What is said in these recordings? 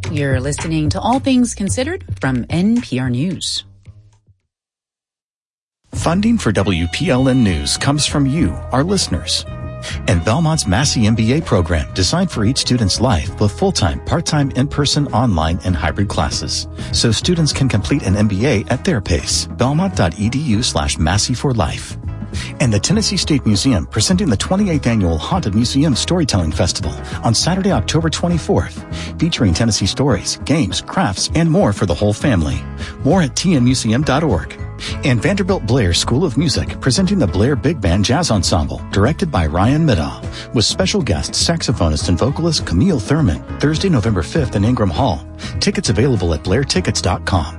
You're listening to All Things Considered from NPR News. Funding for WPLN News comes from you, our listeners. And Belmont's Massey MBA program, designed for each student's life with full-time, part-time, in-person, online, and hybrid classes. So students can complete an MBA at their pace. Belmont.edu/Massey for life. And the Tennessee State Museum presenting the 28th Annual Haunted Museum Storytelling Festival on Saturday, October 24th, featuring Tennessee stories, games, crafts, and more for the whole family. More at tnmuseum.org. And Vanderbilt Blair School of Music presenting the Blair Big Band Jazz Ensemble, directed by Ryan Middaugh, with special guest saxophonist and vocalist Camille Thurman, Thursday, November 5th in Ingram Hall. Tickets available at blairtickets.com.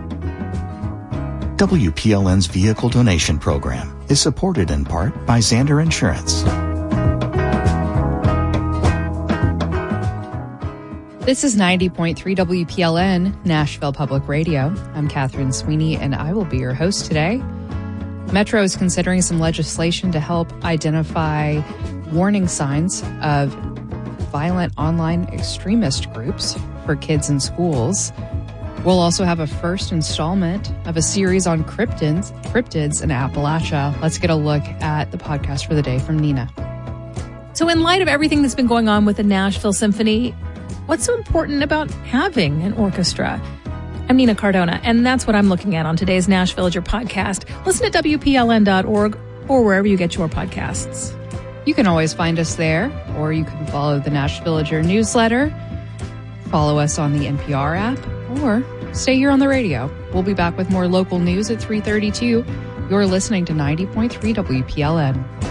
WPLN's vehicle donation program is supported in part by Zander Insurance. This is 90.3 WPLN, Nashville Public Radio. I'm Catherine Sweeney, and I will be your host today. Metro is considering some legislation to help identify warning signs of violent online extremist groups for kids in schools. We'll also have a first installment of a series on cryptids in Appalachia. Let's get a look at the podcast for the day from Nina. So in light of everything that's been going on with the Nashville Symphony, what's so important about having an orchestra? I'm Nina Cardona, and that's what I'm looking at on today's Nash Villager podcast. Listen at WPLN.org or wherever you get your podcasts. You can always find us there, or you can follow the Nash Villager newsletter, follow us on the NPR app, or stay here on the radio. We'll be back with more local news at 3:32. You're listening to 90.3 WPLN.